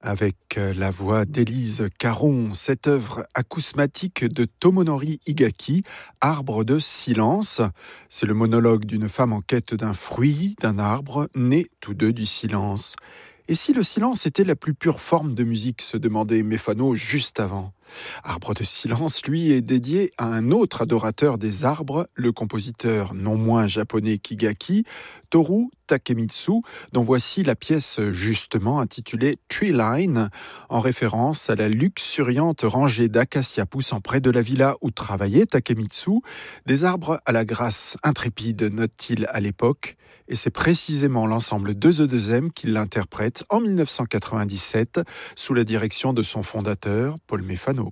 avec la voix d'Élise Caron, cette œuvre acousmatique de Tomonori Higaki, Arbre de silence. C'est le monologue d'une femme en quête d'un fruit, d'un arbre, nés tous deux du silence. Et si le silence était la plus pure forme de musique, se demandait Mefano juste avant. Arbre de silence, lui, est dédié à un autre adorateur des arbres, le compositeur non moins japonais qu'Higaki, Toru Takemitsu, dont voici la pièce justement intitulée Tree Line, en référence à la luxuriante rangée d'acacias poussant près de la villa où travaillait Takemitsu, des arbres à la grâce intrépide, note-t-il à l'époque, et c'est précisément l'ensemble de The 2M qui l'interprète en 1997 sous la direction de son fondateur, Paul Mefano.